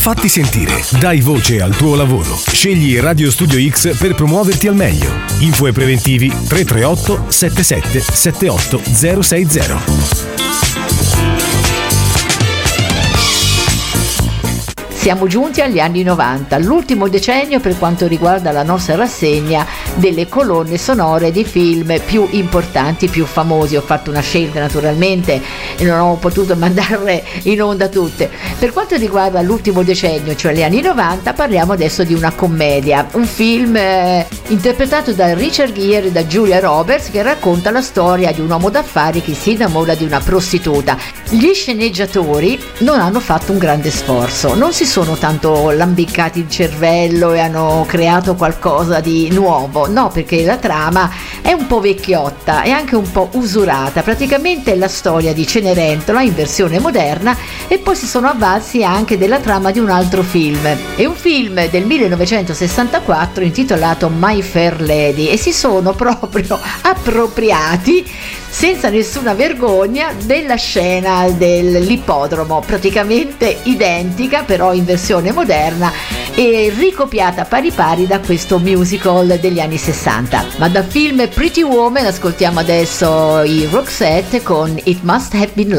Fatti sentire, dai voce al tuo lavoro. Scegli Radio Studio X per promuoverti al meglio. Info e preventivi 338 77 78 060. Siamo giunti agli anni 90, l'ultimo decennio per quanto riguarda la nostra rassegna delle colonne sonore di film più importanti, più famosi. Ho fatto una scelta naturalmente e non ho potuto mandarle in onda tutte. Per quanto riguarda l'ultimo decennio, cioè gli anni 90, parliamo adesso di una commedia, un film interpretato da Richard Gere e da Julia Roberts, che racconta la storia di un uomo d'affari che si innamora di una prostituta. Gli sceneggiatori non hanno fatto un grande sforzo, non si sono tanto lambiccati il cervello e hanno creato qualcosa di nuovo, no, perché la trama è un po' vecchiotta e anche un po' usurata. Praticamente è la storia di Cenerentola in versione moderna, e poi si sono avvalsi anche della trama di un altro film. È un film del 1964 intitolato My Fair Lady, e si sono proprio appropriati senza nessuna vergogna della scena dell'ippodromo, praticamente identica però in versione moderna e ricopiata pari pari da questo musical degli anni 60. Ma da film Pretty Woman ascoltiamo adesso i Roxette con It Must Have Been